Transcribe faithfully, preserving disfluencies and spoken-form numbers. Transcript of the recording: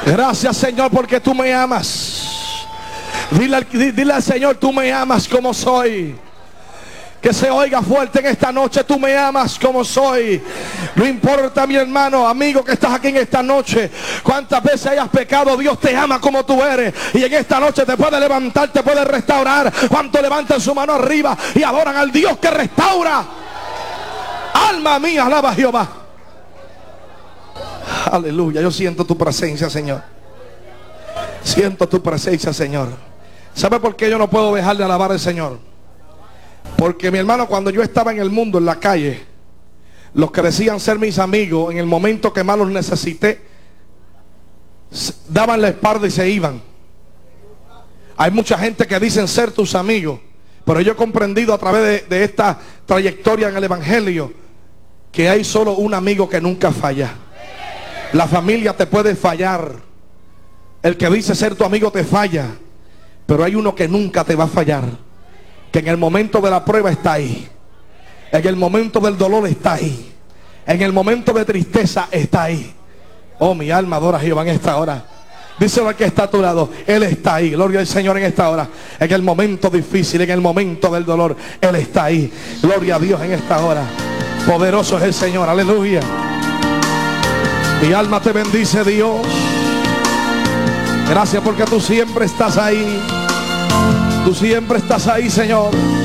Gracias, Señor, porque tú me amas. Dile, dile al Señor, tú me amas como soy. Que se oiga fuerte en esta noche, tú me amas como soy. No importa, mi hermano, amigo, que estás aquí en esta noche, cuántas veces hayas pecado, Dios te ama como tú eres. Y en esta noche te puede levantar, te puede restaurar. Cuánto levantan su mano arriba y adoran al Dios que restaura. Alma mía, alaba a Jehová. Aleluya, yo siento tu presencia, Señor. Siento tu presencia, Señor. ¿Sabe por qué yo no puedo dejar de alabar al Señor? Porque, mi hermano, cuando yo estaba en el mundo, en la calle, los que decían ser mis amigos, en el momento que más los necesité, daban la espalda y se iban. Hay mucha gente que dicen ser tus amigos, pero yo he comprendido a través de, de esta trayectoria en el Evangelio que hay solo un amigo que nunca falla. La familia te puede fallar, el que dice ser tu amigo te falla, pero hay uno que nunca te va a fallar, que en el momento de la prueba está ahí, en el momento del dolor está ahí, en el momento de tristeza está ahí. Oh, mi alma adora a Jehová en esta hora. Díselo al que está a tu lado, Él está ahí. Gloria al Señor en esta hora. En el momento difícil, en el momento del dolor, Él está ahí. Gloria a Dios en esta hora. Poderoso es el Señor, aleluya. Mi alma te bendice, Dios. Gracias porque tú siempre estás ahí. Tú siempre estás ahí, Señor.